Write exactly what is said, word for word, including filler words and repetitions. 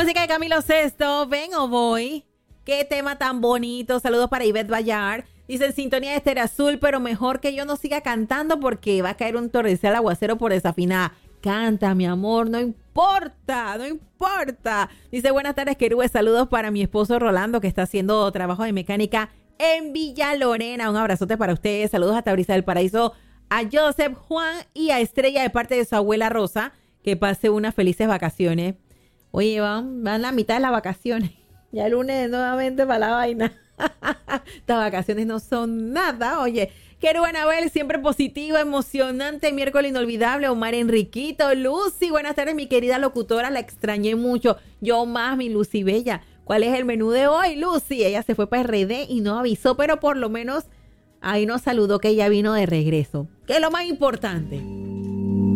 música de Camilo Sesto, ven o voy. Qué tema tan bonito. Saludos para Ivette Bayard. Dice en sintonía de Estéreo Azul, pero mejor que yo no siga cantando porque va a caer un torrencial aguacero por desafinar. Canta, mi amor, no importa, no importa. Dice buenas tardes, querubes. Saludos para mi esposo Rolando, que está haciendo trabajo de mecánica en Villa Lorena. Un abrazote para ustedes. Saludos hasta Brisa del Paraíso, a Joseph, Juan y a Estrella de parte de su abuela Rosa. Que pase unas felices vacaciones. Oye, van, van la mitad de las vacaciones. Ya el lunes nuevamente para la vaina. Estas vacaciones no son nada, oye. Quiero Anabel, siempre positiva, emocionante, miércoles inolvidable. Omar Enriquito, Lucy, buenas tardes, mi querida locutora, la extrañé mucho. Yo más, mi Lucy Bella. ¿Cuál es el menú de hoy, Lucy? Ella se fue para R D y no avisó, pero por lo menos ahí nos saludó que ella vino de regreso. Que es lo más importante.